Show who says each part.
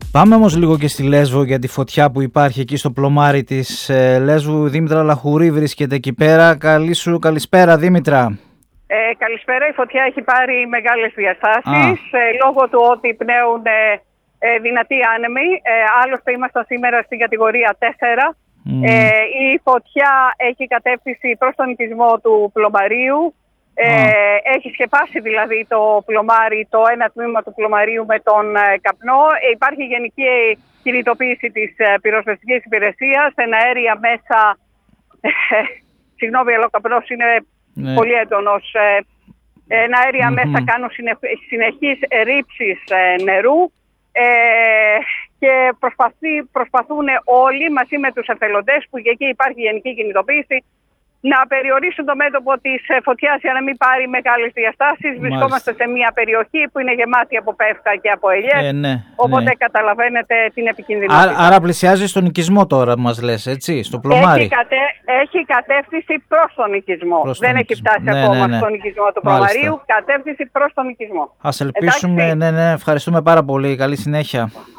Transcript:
Speaker 1: Πάμε όμως λίγο και στη Λέσβο για τη φωτιά που υπάρχει εκεί στο πλωμάρι της Λέσβου. Δήμητρα Λαχουρή βρίσκεται εκεί πέρα. Καλησπέρα Δήμητρα.
Speaker 2: Καλησπέρα. Η φωτιά έχει πάρει μεγάλες διαστάσεις λόγω του ότι πνέουν δυνατοί άνεμοι. Άλλωστε ήμασταν σήμερα στην κατηγορία 4. Η φωτιά έχει κατεύθυνση προς τον οικισμό του πλωμαρίου. Έχει σκεπάσει δηλαδή το πλωμάρι, το ένα τμήμα του πλωμαρίου με τον καπνό. Υπάρχει γενική κινητοποίηση της πυροσβεστικής υπηρεσίας. Εναέρια μέσα, συγγνώμη, αλλά ο καπνός είναι πολύ έντονος. Εναέρια μέσα κάνουν συνεχείς ρήψεις νερού και προσπαθούν όλοι μαζί με τους εθελοντές, που και εκεί υπάρχει γενική κινητοποίηση, να περιορίσουν το μέτωπο της φωτιάς για να μην πάρει μεγάλες διαστάσεις. Βρισκόμαστε σε μια περιοχή που είναι γεμάτη από πεύκα και από ελιές, οπότε καταλαβαίνετε την επικινδυνότητα.
Speaker 1: Άρα πλησιάζει στον οικισμό τώρα, μας λες, έτσι, στο πλωμάρι.
Speaker 2: Έχει κατεύθυνση προς τον οικισμό. Δεν έχει φτάσει ακόμα στον οικισμό του πλωμαρίου. Κατεύθυνση προς τον οικισμό.
Speaker 1: Ας ελπίσουμε, ευχαριστούμε πάρα πολύ. Καλή συνέχεια.